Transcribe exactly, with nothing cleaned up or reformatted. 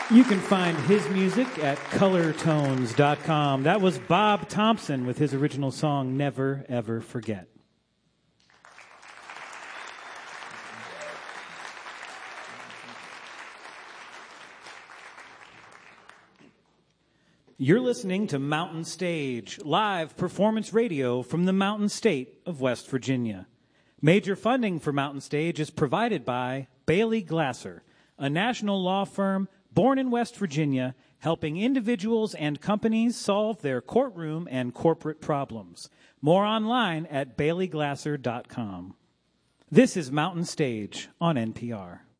You can find his music at color tones dot com. That was Bob Thompson with his original song, Never Ever Forget. You're listening to Mountain Stage, live performance radio from the Mountain State of West Virginia. Major funding for Mountain Stage is provided by Bailey Glasser, a national law firm born in West Virginia, helping individuals and companies solve their courtroom and corporate problems. More online at bailey glasser dot com. This is Mountain Stage on N P R.